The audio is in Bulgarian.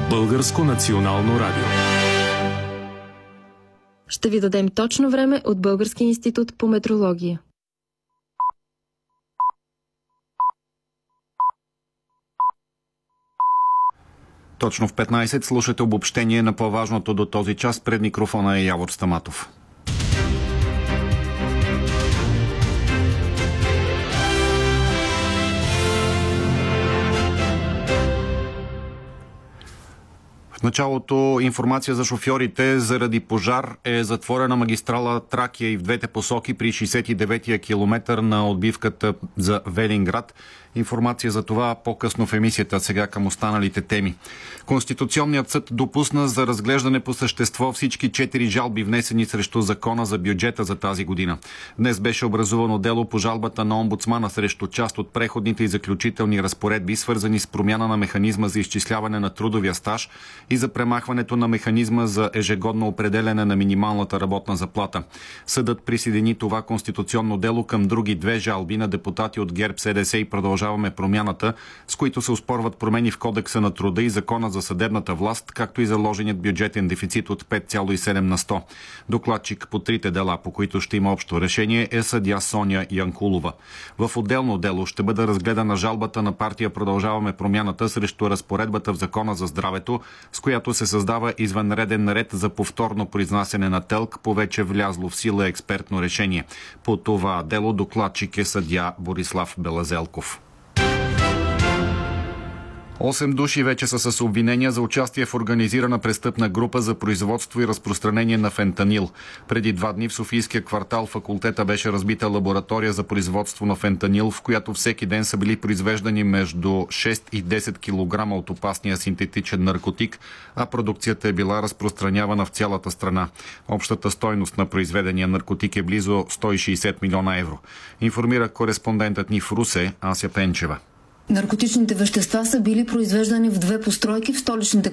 Българско национално радио. Ще ви дадем точно време от Българския институт по метрология. Точно в 15 слушате обобщение на по-важното до този час. Пред микрофона е Явор Стаматов. В началото информация за шофьорите. Заради пожар е затворена магистрала Тракия и в двете посоки при 69-я километър на отбивката за Велинград. Информация за това по-късно в емисията. Сега към останалите теми. Конституционният съд допусна за разглеждане по същество всички 4 жалби, внесени срещу закона за бюджета за тази година. Днес беше образувано дело по жалбата на омбудсмана срещу част от преходните и заключителни разпоредби, свързани с промяна на механизма за изчисляване на трудовия стаж и за премахването на механизма за ежегодно определяне на минималната работна заплата. Съдът присъедини това конституционно дело към други 2 жалби на депутати от ГЕРБ, СДС и Продължаваме промяната, с които се оспорват промени в Кодекса на труда и Закона за съдебната власт, както и заложеният бюджетен дефицит от 5,7 на 100. Докладчик по 3 дела, по които ще има общо решение, е съдия Соня Янкулова. В отделно дело ще бъде разгледана жалбата на партия Продължаваме промяната срещу разпоредбата в Закона за здравето, с която се създава извънреден ред за повторно произнасяне на ТЕЛК по вече влязло в сила експертно решение. По това дело докладчик е съдия Борислав Белазелков. 8 души вече са с обвинения за участие в организирана престъпна група за производство и разпространение на фентанил. Преди 2 дни в Софийския квартал Факултета беше разбита лаборатория за производство на фентанил, в която всеки ден са били произвеждани между 6 и 10 кг от опасния синтетичен наркотик, а продукцията е била разпространявана в цялата страна. Общата стойност на произведения наркотик е близо 160 милиона евро. Информира кореспондентът ни в Русе Ася Пенчева. Наркотичните вещества са били произвеждани в 2 постройки в столичните